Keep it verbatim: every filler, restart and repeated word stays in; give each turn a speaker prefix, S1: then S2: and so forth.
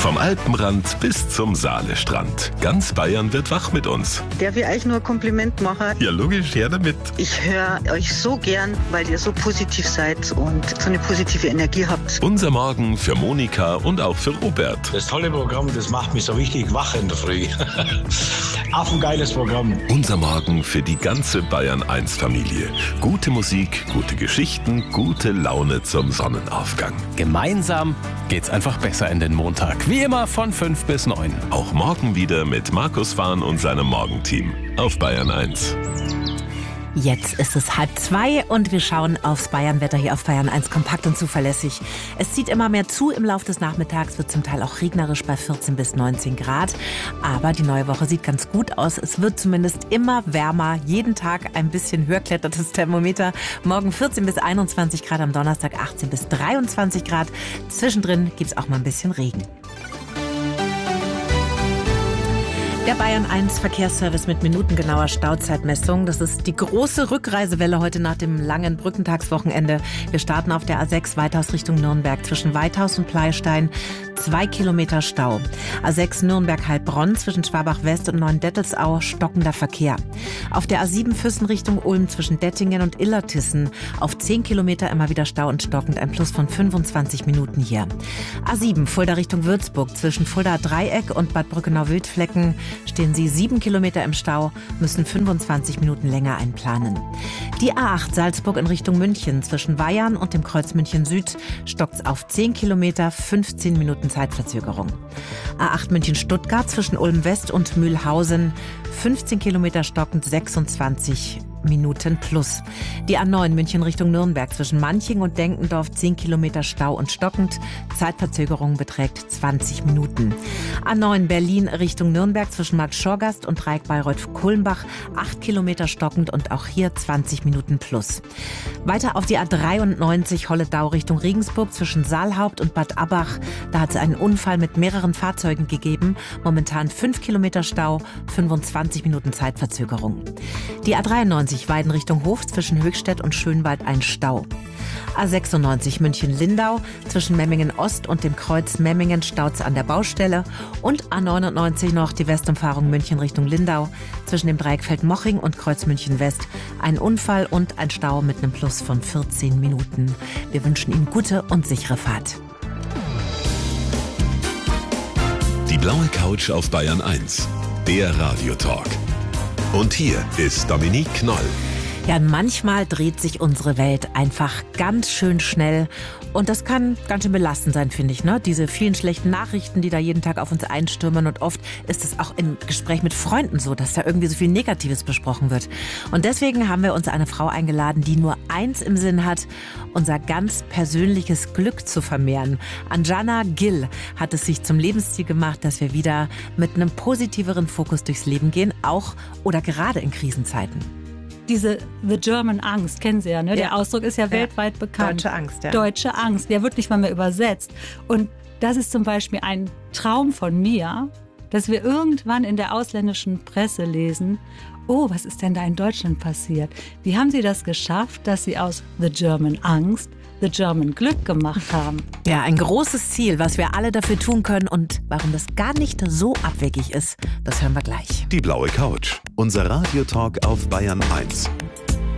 S1: Vom Alpenrand bis zum Saalestrand. Ganz Bayern wird wach mit uns.
S2: Darf ich euch nur ein Kompliment machen?
S1: Ja, logisch, her damit.
S2: Ich höre euch so gern, weil ihr so positiv seid und so eine positive Energie habt.
S1: Unser Morgen für Monika und auch für Robert.
S3: Das tolle Programm, das macht mich so richtig wach in der Früh. Affengeiles Programm.
S1: Unser Morgen für die ganze Bayern eins Familie. Gute Musik, gute Geschichten, gute Laune zum Sonnenaufgang.
S4: Gemeinsam geht's einfach besser in den Montag. Wie immer von fünf bis neun.
S1: Auch morgen wieder mit Markus Fahn und seinem Morgenteam auf Bayern eins.
S5: Jetzt ist es halb zwei und wir schauen aufs Bayernwetter hier auf Bayern eins, kompakt und zuverlässig. Es zieht immer mehr zu im Laufe des Nachmittags, wird zum Teil auch regnerisch bei vierzehn bis neunzehn Grad. Aber die neue Woche sieht ganz gut aus. Es wird zumindest immer wärmer. Jeden Tag ein bisschen höher klettert das Thermometer. Morgen vierzehn bis einundzwanzig Grad, am Donnerstag achtzehn bis dreiundzwanzig Grad. Zwischendrin gibt es auch mal ein bisschen Regen. Der Bayern eins Verkehrsservice mit minutengenauer Stauzeitmessung. Das ist die große Rückreisewelle heute nach dem langen Brückentagswochenende. Wir starten auf der A sechs Weithaus Richtung Nürnberg zwischen Weithaus und Pleystein. Zwei Kilometer Stau. A sechs Nürnberg-Heilbronn zwischen Schwabach-West und Neuendettelsau stockender Verkehr. Auf der A sieben Füssen Richtung Ulm zwischen Dettingen und Illertissen auf zehn Kilometer immer wieder Stau und stockend, ein Plus von fünfundzwanzig Minuten hier. A sieben Fulda Richtung Würzburg zwischen Fulda Dreieck und Bad Brückenau-Wildflecken stehen Sie sieben Kilometer im Stau, müssen fünfundzwanzig Minuten länger einplanen. Die A acht Salzburg in Richtung München zwischen Weyarn und dem Kreuz München Süd stockt's auf zehn Kilometer, fünfzehn Minuten Zeitverzögerung. A acht München Stuttgart zwischen Ulm West und Mühlhausen fünfzehn Kilometer stockend, sechsundzwanzig Minuten plus. Die A neun München Richtung Nürnberg zwischen Manching und Denkendorf zehn Kilometer Stau und stockend. Zeitverzögerung beträgt zwanzig Minuten. A neun Berlin Richtung Nürnberg zwischen Markt Schorgast und Dreieck Bayreuth-Kulmbach acht Kilometer stockend und auch hier zwanzig Minuten plus. Weiter auf die A dreiundneunzig Holledau Richtung Regensburg zwischen Saalhaupt und Bad Abbach. Da hat es einen Unfall mit mehreren Fahrzeugen gegeben. Momentan fünf Kilometer Stau, fünfundzwanzig Minuten Zeitverzögerung. Die A dreiundneunzig Weiden Richtung Hof zwischen Höchstädt und Schönwald ein Stau. A sechsundneunzig München-Lindau zwischen Memmingen Ost und dem Kreuz Memmingen staut's an der Baustelle. Und A neunundneunzig noch die Westumfahrung München Richtung Lindau zwischen dem Dreieck Feldmoching und Kreuz München West. Ein Unfall und ein Stau mit einem Plus von vierzehn Minuten. Wir wünschen Ihnen gute und sichere Fahrt.
S1: Die blaue Couch auf Bayern eins. Der Radiotalk. Und hier ist Dominique Knoll.
S5: Ja, manchmal dreht sich unsere Welt einfach ganz schön schnell und das kann ganz schön belastend sein, finde ich, ne? Diese vielen schlechten Nachrichten, die da jeden Tag auf uns einstürmen und oft ist es auch im Gespräch mit Freunden so, dass da irgendwie so viel Negatives besprochen wird. Und deswegen haben wir uns eine Frau eingeladen, die nur eins im Sinn hat, unser ganz persönliches Glück zu vermehren. Anjana Gill hat es sich zum Lebensstil gemacht, dass wir wieder mit einem positiveren Fokus durchs Leben gehen, auch oder gerade in Krisenzeiten.
S6: Diese The German Angst, kennen Sie ja, ne? Ja. Der Ausdruck ist ja, ja weltweit bekannt.
S5: Deutsche Angst, ja.
S6: Deutsche Angst, der wird nicht mal mehr übersetzt. Und das ist zum Beispiel ein Traum von mir, dass wir irgendwann in der ausländischen Presse lesen, oh, was ist denn da in Deutschland passiert? Wie haben Sie das geschafft, dass Sie aus The German Angst The German Glück gemacht haben?
S5: Ja, ein großes Ziel, was wir alle dafür tun können und warum das gar nicht so abwegig ist, das hören wir gleich.
S1: Die blaue Couch. Unser Radiotalk auf Bayern eins.